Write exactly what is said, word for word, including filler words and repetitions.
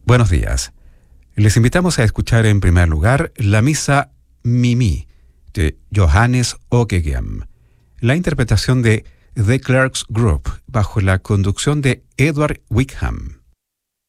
Buenos días. Les invitamos a escuchar en primer lugar la misa Mimi de Johannes Ockeghem, la interpretación de The Clerks Group bajo la conducción de Edward Wickham.